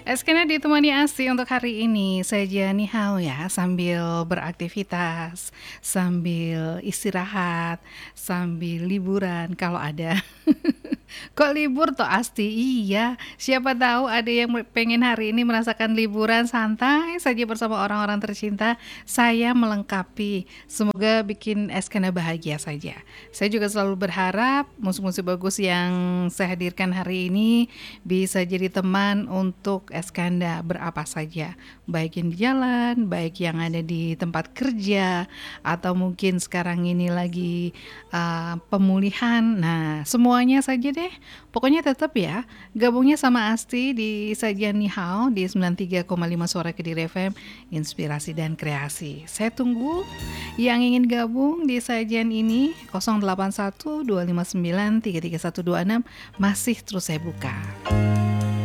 Eskena ditemani Asti untuk hari ini saja nih hao ya, sambil beraktivitas, sambil istirahat, sambil liburan kalau ada. Kok libur toh Asti? Iya, siapa tahu ada yang pengen hari ini merasakan liburan santai saja bersama orang-orang tercinta. Saya melengkapi, semoga bikin Eskena bahagia saja. Saya juga selalu berharap musik-musik bagus yang saya hadirkan hari ini bisa jadi teman untuk Eskanda berapa saja, baik yang di jalan, baik yang ada di tempat kerja, atau mungkin sekarang ini lagi pemulihan. Nah, semuanya saja deh. Pokoknya tetap ya, gabungnya sama Asti di sajian Nihao di 93,5 Suara Kediri FM, inspirasi dan kreasi. Saya tunggu yang ingin gabung di sajian ini 081 259 33126, masih terus saya buka.